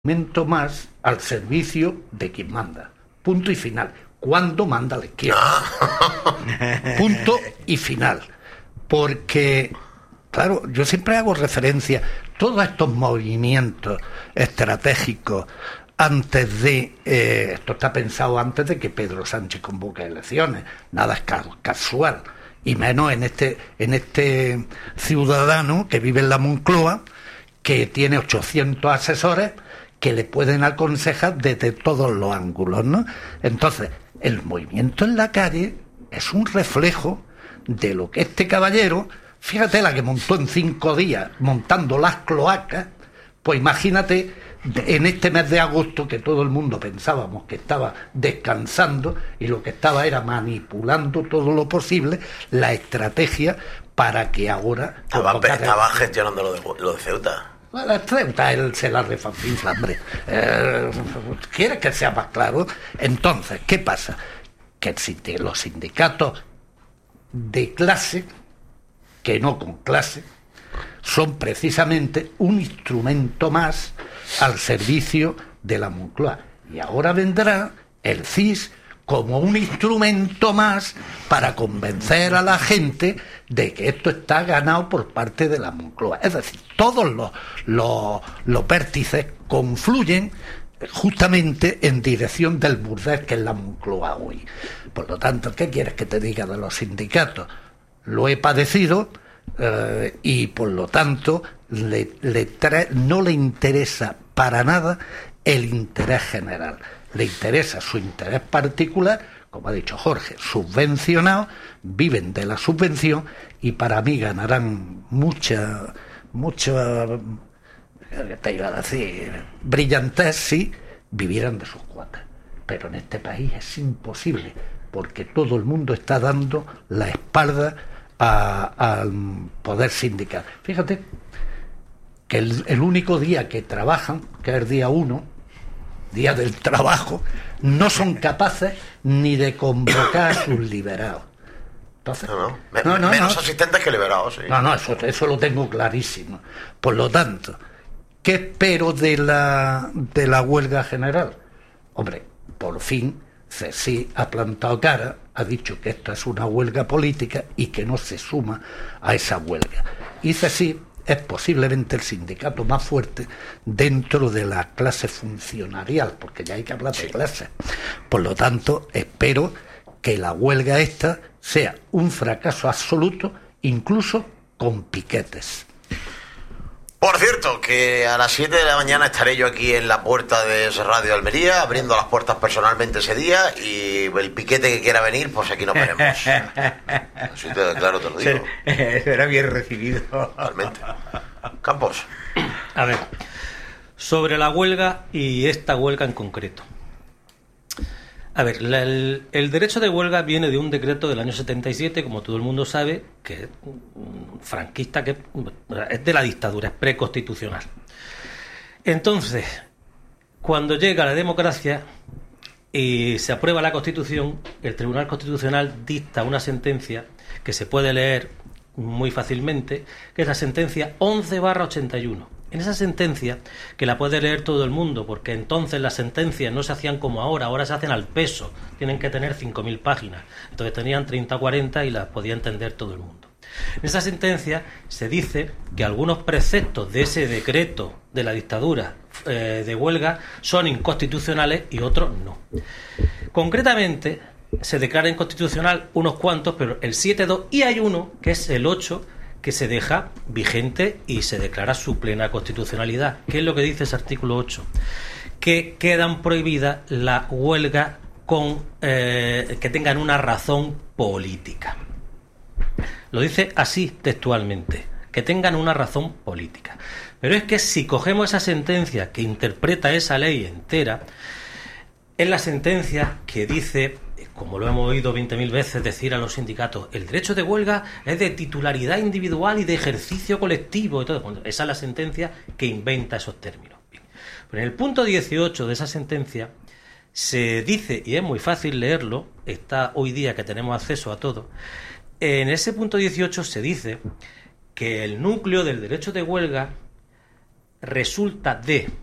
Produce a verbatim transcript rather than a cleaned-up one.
instrumento más al servicio de quien manda. Punto y final. Cuando manda la izquierda. Punto y final. Porque, claro, yo siempre hago referencia, todos estos movimientos estratégicos antes de, eh, esto está pensado antes de que Pedro Sánchez convoque elecciones, nada es casual, y menos en este, en este ciudadano que vive en la Moncloa, que tiene ochocientos asesores que le pueden aconsejar desde todos los ángulos, ¿no? Entonces, el movimiento en la calle es un reflejo de lo que este caballero, fíjate la que montó en cinco días, montando las cloacas, pues imagínate en este mes de agosto que todo el mundo pensábamos que estaba descansando y lo que estaba era manipulando todo lo posible la estrategia para que ahora... Estaba, estaba gestionando lo de, lo de Ceuta. La Ceuta, él se la refanfinfla, hombre. Eh, ¿Quieres que sea más claro? Entonces, ¿qué pasa? Que si los sindicatos de clase, que no con clase, son precisamente un instrumento más al servicio de la Moncloa. Y ahora vendrá el C I S como un instrumento más para convencer a la gente de que esto está ganado por parte de la Moncloa. Es decir, todos los, los, los vértices confluyen justamente en dirección del burdel que es la Moncloa hoy. Por lo tanto, ¿qué quieres que te diga de los sindicatos? Lo he padecido eh, y por lo tanto le, le trae, no le interesa para nada el interés general. Le interesa su interés particular, como ha dicho Jorge, subvencionados, viven de la subvención y para mí ganarán mucha, mucha, ¿qué te iba a decir? Brillantez si vivieran de sus cuotas. Pero en este país es imposible, porque todo el mundo está dando la espalda al poder sindical. Fíjate que el, el único día que trabajan, que es el día uno, día del trabajo, no son capaces ni de convocar a sus liberados. Entonces, no, no. Me, no, no, menos no. asistentes que liberados, sí. No, no, eso, eso lo tengo clarísimo. Por lo tanto, ¿qué espero de la, de la huelga general? Hombre, por fin CESIF ha plantado cara, ha dicho que esta es una huelga política y que no se suma a esa huelga. Y CESIF es posiblemente el sindicato más fuerte dentro de la clase funcionarial, porque ya hay que hablar de clases. Por lo tanto, espero que la huelga esta sea un fracaso absoluto, incluso con piquetes. Por cierto, que a las siete de la mañana estaré yo aquí en la puerta de Radio Almería, abriendo las puertas personalmente ese día, y el piquete que quiera venir, pues aquí nos veremos. Así te, claro, te lo digo. Será bien recibido. Totalmente. Campos. A ver, sobre la huelga y esta huelga en concreto. A ver, la, el, el derecho de huelga viene de un decreto del año setenta y siete, como todo el mundo sabe, que es franquista, que es de la dictadura, es preconstitucional. Entonces, cuando llega la democracia y se aprueba la Constitución, el Tribunal Constitucional dicta una sentencia que se puede leer muy fácilmente, que es la sentencia once barra ochenta y uno. En esa sentencia, que la puede leer todo el mundo, porque entonces las sentencias no se hacían como ahora, ahora se hacen al peso, tienen que tener cinco mil páginas, entonces tenían treinta o cuarenta y las podía entender todo el mundo. En esa sentencia se dice que algunos preceptos de ese decreto de la dictadura eh, de huelga son inconstitucionales y otros no. Concretamente, se declara inconstitucional unos cuantos, pero el siete punto dos, y hay uno, que es el ocho, que se deja vigente y se declara su plena constitucionalidad. ¿Qué es lo que dice ese artículo ocho? Que quedan prohibidas la huelga con eh, que tengan una razón política. Lo dice así textualmente, que tengan una razón política. Pero es que si cogemos esa sentencia que interpreta esa ley entera, es la sentencia que dice, como lo hemos oído veinte mil veces decir a los sindicatos, el derecho de huelga es de titularidad individual y de ejercicio colectivo y todo. Esa es la sentencia que inventa esos términos. Pero en el punto dieciocho de esa sentencia se dice, y es muy fácil leerlo, está hoy día que tenemos acceso a todo, en ese punto dieciocho se dice que el núcleo del derecho de huelga resulta de